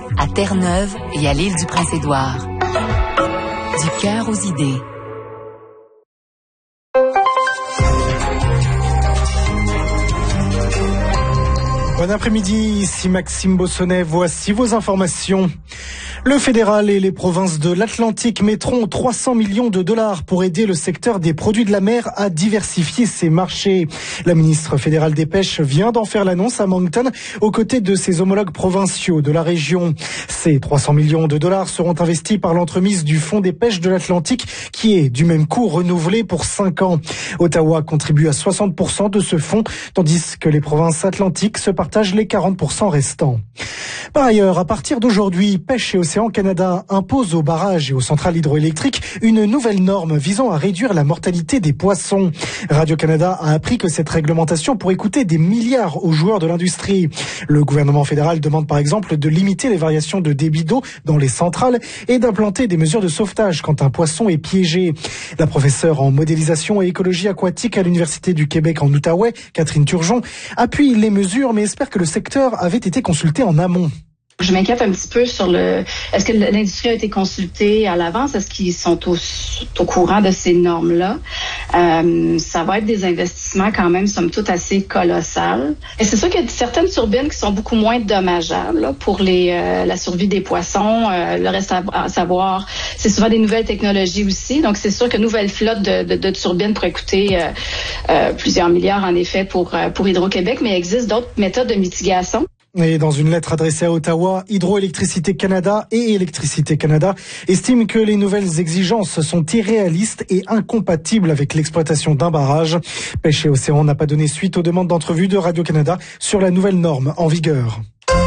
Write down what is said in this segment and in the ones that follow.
à Terre-Neuve et à l'île du Prince-Édouard. Du cœur aux idées. Bon après-midi, ici Maxime Bossonnet, voici vos informations. Le fédéral et les provinces de l'Atlantique mettront 300 millions de dollars pour aider le secteur des produits de la mer à diversifier ses marchés. La ministre fédérale des Pêches vient d'en faire l'annonce à Moncton, aux côtés de ses homologues provinciaux de la région. Ces 300 millions de dollars seront investis par l'entremise du Fonds des pêches de l'Atlantique, qui est du même coup renouvelé pour 5 ans. Ottawa contribue à 60% de ce fonds, tandis que les provinces atlantiques se partagent les 40% restants. Par ailleurs, à partir d'aujourd'hui, Pêche et Océan Canada impose aux barrages et aux centrales hydroélectriques une nouvelle norme visant à réduire la mortalité des poissons. Radio-Canada a appris que cette réglementation pourrait coûter des milliards aux joueurs de l'industrie. Le gouvernement fédéral demande par exemple de limiter les variations de débit d'eau dans les centrales et d'implanter des mesures de sauvetage quand un poisson est piégé. La professeure en modélisation et écologie aquatique à l'Université du Québec en Outaouais, Catherine Turgeon, appuie les mesures mais espère que le secteur avait été consulté en amont. Je m'inquiète un petit peu sur est-ce que l'industrie a été consultée à l'avance? Est-ce qu'ils sont au courant de ces normes-là? Ça va être des investissements quand même, somme toute, assez colossales. Et c'est sûr qu'il y a certaines turbines qui sont beaucoup moins dommageables là, pour la survie des poissons. Le reste à savoir, c'est souvent des nouvelles technologies aussi. Donc, c'est sûr que nouvelle flotte de turbines pourrait coûter plusieurs milliards, en effet, pour Hydro-Québec. Mais il existe d'autres méthodes de mitigation. Et dans une lettre adressée à Ottawa, Hydroélectricité Canada et Électricité Canada estiment que les nouvelles exigences sont irréalistes et incompatibles avec l'exploitation d'un barrage. Pêche et Océan n'a pas donné suite aux demandes d'entrevue de Radio-Canada sur la nouvelle norme en vigueur.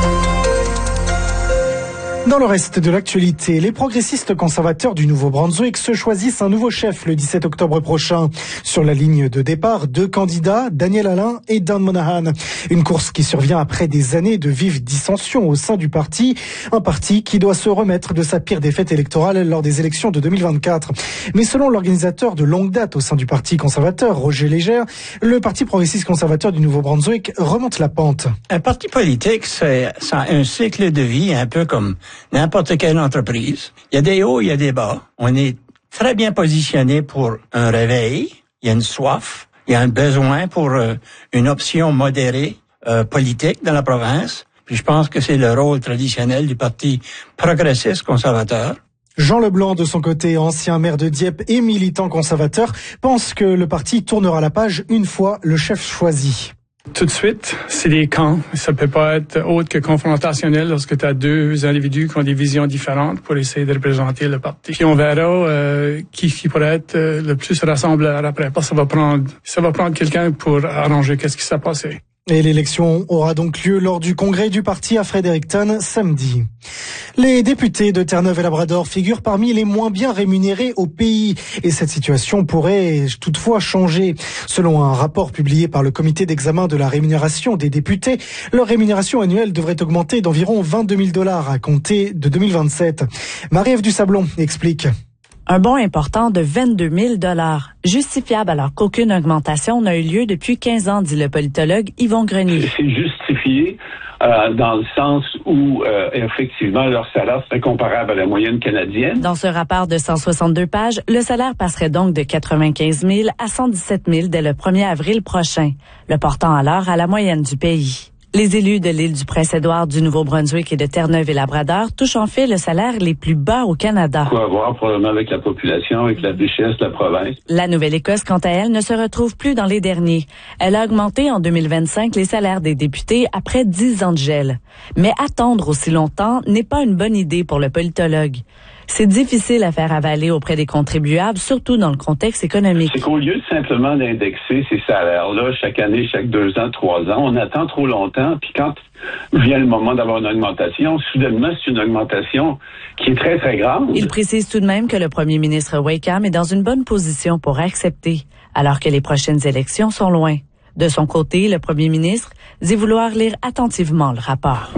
Dans le reste de l'actualité, les progressistes conservateurs du Nouveau-Brunswick se choisissent un nouveau chef le 17 octobre prochain. Sur la ligne de départ, 2 candidats, Daniel Alain et Dan Monahan. Une course qui survient après des années de vives dissensions au sein du parti. Un parti qui doit se remettre de sa pire défaite électorale lors des élections de 2024. Mais selon l'organisateur de longue date au sein du parti conservateur, Roger Légère, le parti progressiste conservateur du Nouveau-Brunswick remonte la pente. Un parti politique, ça a un cycle de vie un peu comme n'importe quelle entreprise. Il y a des hauts, il y a des bas. On est très bien positionné pour un réveil. Il y a une soif. Il y a un besoin pour une option modérée politique dans la province. Puis je pense que c'est le rôle traditionnel du Parti progressiste conservateur. Jean Leblanc, de son côté, ancien maire de Dieppe et militant conservateur, pense que le parti tournera la page une fois le chef choisi. Tout de suite, c'est des camps. Ça peut pas être autre que confrontationnel lorsque tu as 2 individus qui ont des visions différentes pour essayer de représenter le parti. Puis on verra qui pourrait être le plus rassembleur après. Parce que ça va prendre quelqu'un pour arranger qu'est-ce qui s'est passé. Et l'élection aura donc lieu lors du congrès du parti à Fredericton samedi. Les députés de Terre-Neuve et Labrador figurent parmi les moins bien rémunérés au pays. Et cette situation pourrait toutefois changer. Selon un rapport publié par le comité d'examen de la rémunération des députés, leur rémunération annuelle devrait augmenter d'environ 22 000 $ à compter de 2027. Marie-Ève Dusablon explique. Un bond important de 22 000 $, justifiable alors qu'aucune augmentation n'a eu lieu depuis 15 ans, dit le politologue Yvon Grenier. C'est justifié dans le sens où, effectivement, leur salaire serait comparable à la moyenne canadienne. Dans ce rapport de 162 pages, le salaire passerait donc de 95 000 à 117 000 dès le 1er avril prochain, le portant alors à la moyenne du pays. Les élus de l'île du Prince-Édouard, du Nouveau-Brunswick et de Terre-Neuve et Labrador touchent en fait le salaire les plus bas au Canada. Quoi voir probablement avec la population, avec la richesse de la province. La Nouvelle-Écosse, quant à elle, ne se retrouve plus dans les derniers. Elle a augmenté en 2025 les salaires des députés après 10 ans de gel. Mais attendre aussi longtemps n'est pas une bonne idée pour le politologue. C'est difficile à faire avaler auprès des contribuables, surtout dans le contexte économique. C'est qu'au lieu de simplement d'indexer ces salaires-là chaque année, chaque 2 ans, 3 ans, on attend trop longtemps. Puis quand vient le moment d'avoir une augmentation, soudainement, c'est une augmentation qui est très, très grande. Il précise tout de même que le premier ministre Wakeham est dans une bonne position pour accepter, alors que les prochaines élections sont loin. De son côté, le premier ministre dit vouloir lire attentivement le rapport.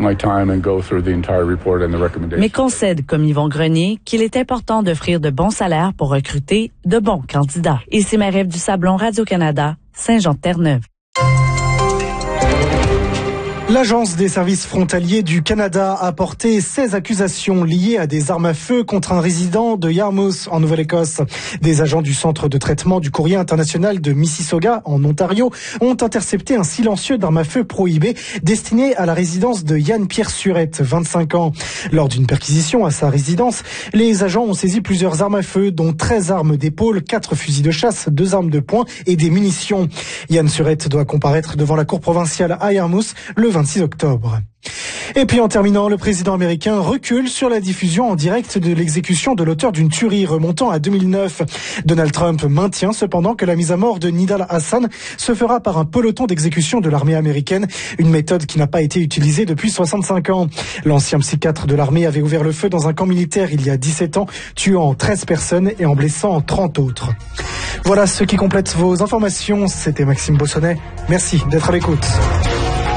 Mais concède, comme Yvon Grenier, qu'il est important d'offrir de bons salaires pour recruter de bons candidats. Ici Marie-Ève Dusablon, Radio-Canada, Saint-Jean-de-Terre-Neuve. L'Agence des services frontaliers du Canada a porté 16 accusations liées à des armes à feu contre un résident de Yarmouth en Nouvelle-Écosse. Des agents du centre de traitement du courrier international de Mississauga en Ontario ont intercepté un silencieux d'armes à feu prohibé destiné à la résidence de Yann-Pierre Surette, 25 ans. Lors d'une perquisition à sa résidence, les agents ont saisi plusieurs armes à feu, dont 13 armes d'épaule, 4 fusils de chasse, 2 armes de poing et des munitions. Yann Surette doit comparaître devant la cour provinciale à Yarmouth le 26 octobre. Et puis en terminant, le président américain recule sur la diffusion en direct de l'exécution de l'auteur d'une tuerie remontant à 2009. Donald Trump maintient cependant que la mise à mort de Nidal Hassan se fera par un peloton d'exécution de l'armée américaine, une méthode qui n'a pas été utilisée depuis 65 ans. L'ancien psychiatre de l'armée avait ouvert le feu dans un camp militaire il y a 17 ans, tuant 13 personnes et en blessant 30 autres. Voilà ce qui complète vos informations. C'était Maxime Bossonnet. Merci d'être à l'écoute.